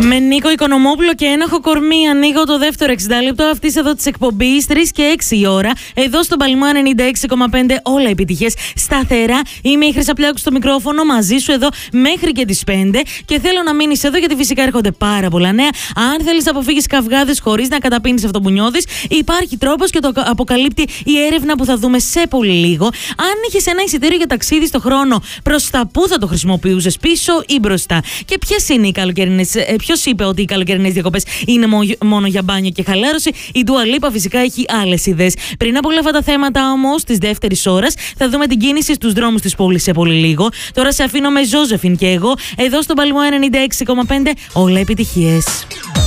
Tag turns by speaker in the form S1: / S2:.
S1: Με Νίκο Οικονομόπουλο και Ένοχο Κορμή ανοίγω το δεύτερο 60 λεπτό αυτής εδώ της εκπομπής, 3 και 6 η ώρα, εδώ στον Παλαιμό 96,5, όλα επιτυχίες σταθερά. Είμαι η Χρυσαπλιάκου στο μικρόφωνο, μαζί σου εδώ μέχρι και τις 5 και θέλω να μείνεις εδώ γιατί φυσικά έρχονται πάρα πολλά νέα. Αν θέλεις να αποφύγεις καυγάδες χωρίς να καταπίνεις αυτό που νιώθεις, υπάρχει τρόπος και το αποκαλύπτει η έρευνα που θα δούμε σε πολύ λίγο. Αν είχες ένα εισιτήριο για ταξίδι στο χρόνο, προς τα πού θα το χρησιμοποιούσες, πίσω ή μπροστά? Και ποιες είναι οι καλοκαιρινές, ποιος είπε ότι οι καλοκαιρινές διακοπές είναι μόνο για μπάνιο και χαλάρωση? Η Dua Lipa φυσικά έχει άλλες ιδέες. Πριν από όλα αυτά τα θέματα όμως, της δεύτερης ώρας, θα δούμε την κίνηση στους δρόμους της πόλης σε πολύ λίγο. Τώρα σε αφήνω με Ζώζεφιν και εγώ, εδώ στον Παλαιμό 96,5, όλα επιτυχίες.